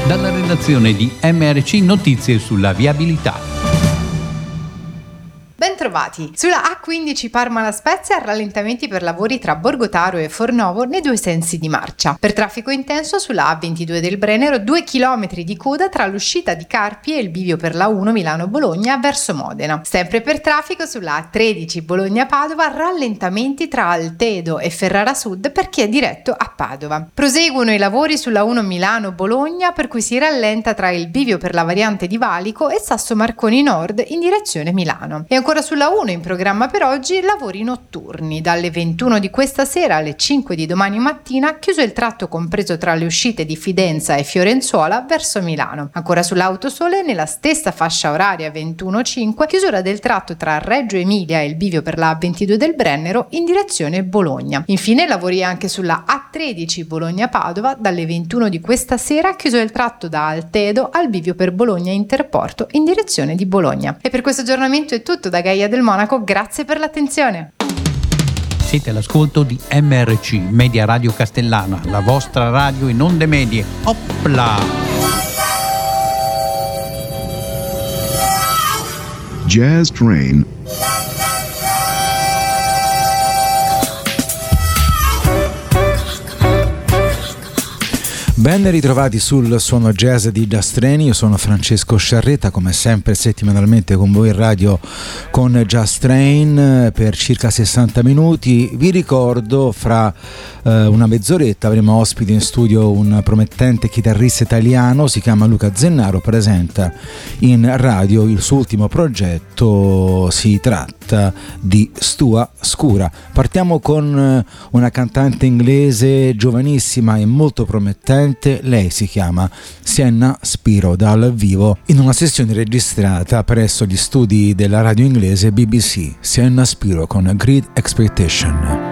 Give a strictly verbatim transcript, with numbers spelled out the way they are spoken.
Dalla redazione di M R C Notizie sulla viabilità. Bentrovati! Sulla A quindici Parma-La Spezia rallentamenti per lavori tra Borgotaro e Fornovo nei due sensi di marcia. Per traffico intenso sulla A ventidue del Brennero due chilometri di coda tra l'uscita di Carpi e il bivio per la uno Milano-Bologna verso Modena. Sempre per traffico sulla A tredici Bologna-Padova rallentamenti tra Altedo e Ferrara Sud per chi è diretto a Padova. Proseguono i lavori sulla uno Milano-Bologna per cui si rallenta tra il bivio per la variante di Valico e Sasso Marconi Nord in direzione Milano. E ancora sulla uno in programma per oggi lavori notturni. Dalle ventuno di questa sera alle cinque di domani mattina chiuso il tratto compreso tra le uscite di Fidenza e Fiorenzuola verso Milano. Ancora sull'Autosole nella stessa fascia oraria ventuno cinque chiusura del tratto tra Reggio Emilia e il bivio per la A ventidue del Brennero in direzione Bologna. Infine lavori anche sulla A tredici Bologna-Padova dalle ventuno di questa sera chiuso il tratto da Altedo al bivio per Bologna Interporto in direzione di Bologna. E per questo aggiornamento è tutto da Gaia del Monaco, grazie per l'attenzione. Siete all'ascolto di M R C Media Radio Castellana, la vostra radio in onde medie. Opla! Jazz Train. Ben ritrovati sul suono jazz di Jazz Train. Io sono Francesco Sciarretta, come sempre settimanalmente con voi in radio con Jazz Train per circa sessanta minuti. Vi ricordo fra eh, una mezz'oretta avremo ospite in studio un promettente chitarrista italiano, si chiama Luca Zennaro, presenta in radio il suo ultimo progetto, si tratta di Stua Scura. Partiamo con una cantante inglese giovanissima e molto promettente. Lei si chiama Sienna Spiro, dal vivo in una sessione registrata presso gli studi della radio inglese B B C. Sienna Spiro con Great Expectation.